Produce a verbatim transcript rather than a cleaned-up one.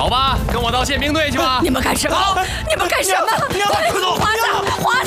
走吧，跟我到宪兵队去吧。 你们干什么？你们干什么？ 娘，快走！ 华子，华子。